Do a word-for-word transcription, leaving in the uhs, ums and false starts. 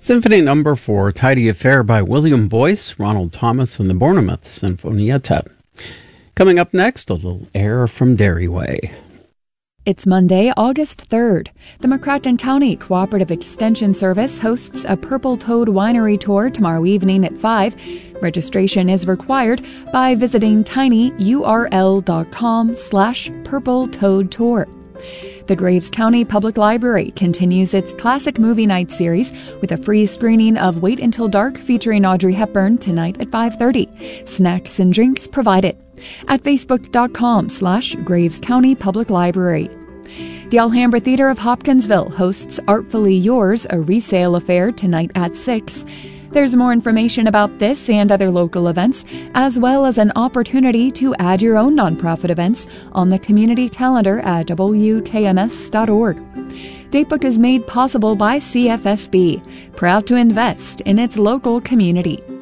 Symphony Number Four, Tidy Affair by William Boyce, Ronald Thomas, and the Bournemouth Sinfonietta. Coming up next, a little air from Derryway. It's Monday, August third. The McCracken County Cooperative Extension Service hosts a Purple Toad Winery tour tomorrow evening at five. Registration is required by visiting tinyurl.com slash Purple Toad Tour. The Graves County Public Library continues its Classic Movie Night series with a free screening of Wait Until Dark featuring Audrey Hepburn tonight at five thirty. Snacks and drinks provided. At facebook.com slash Graves County Public Library. The Alhambra Theatre of Hopkinsville hosts Artfully Yours, a resale affair, tonight at six. There's more information about this and other local events, as well as an opportunity to add your own nonprofit events on the community calendar at w k m s dot org. Datebook is made possible by C F S B, proud to invest in its local community.